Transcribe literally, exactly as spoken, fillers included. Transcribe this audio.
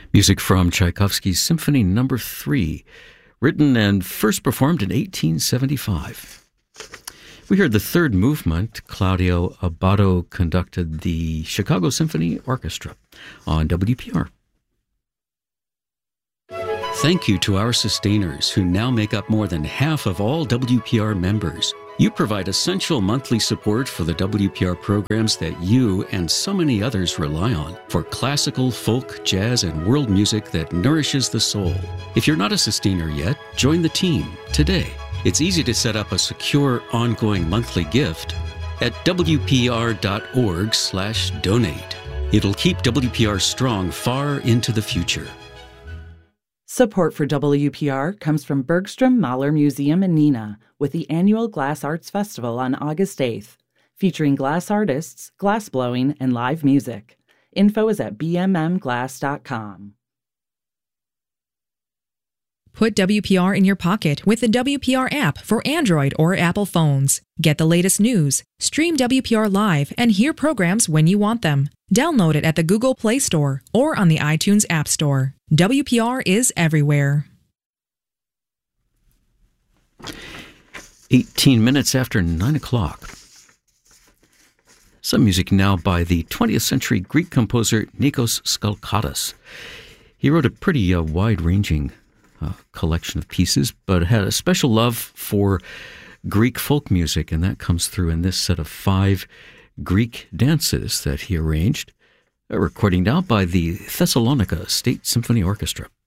Music from Tchaikovsky's Symphony Number three, written and first performed in eighteen seventy-five. We heard the third movement. Claudio Abbado conducted the Chicago Symphony Orchestra on W P R. Thank you to our sustainers who now make up more than half of all W P R members. You provide essential monthly support for the W P R programs that you and so many others rely on for classical, folk, jazz, and world music that nourishes the soul. If you're not a sustainer yet, join the team today. It's easy to set up a secure, ongoing monthly gift at w p r dot org slash donate. It'll keep W P R strong far into the future. Support for W P R comes from Bergstrom Mahler Museum in Neenah with the annual Glass Arts Festival on August eighth, featuring glass artists, glass blowing, and live music. Info is at b m m glass dot com. Put W P R in your pocket with the W P R app for Android or Apple phones. Get the latest news, stream W P R live, and hear programs when you want them. Download it at the Google Play Store or on the iTunes App Store. W P R is everywhere. eighteen minutes after nine o'clock. Some music now by the twentieth century Greek composer Nikos Skalkatos. He wrote a pretty uh, wide-ranging uh, collection of pieces, but had a special love for Greek folk music, and that comes through in this set of five Greek dances that he arranged, a recording now by the Thessalonica State Symphony Orchestra.